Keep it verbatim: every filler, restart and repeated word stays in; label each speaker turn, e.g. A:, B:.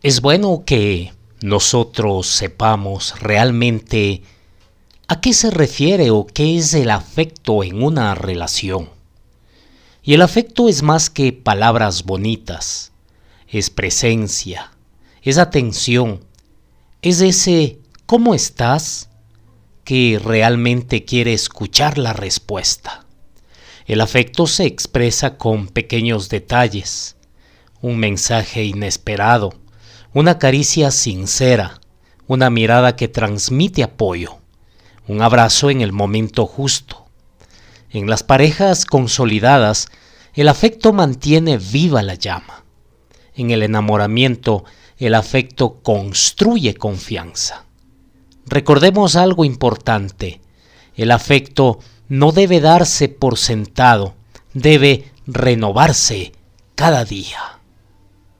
A: Es bueno que nosotros sepamos realmente a qué se refiere o qué es el afecto en una relación. Y el afecto es más que palabras bonitas, es presencia, es atención, es ese ¿cómo estás? Que realmente quiere escuchar la respuesta. El afecto se expresa con pequeños detalles, un mensaje inesperado, una caricia sincera, una mirada que transmite apoyo, un abrazo en el momento justo. En las parejas consolidadas, el afecto mantiene viva la llama. En el enamoramiento, el afecto construye confianza. Recordemos algo importante: el afecto no debe darse por sentado, debe renovarse cada día.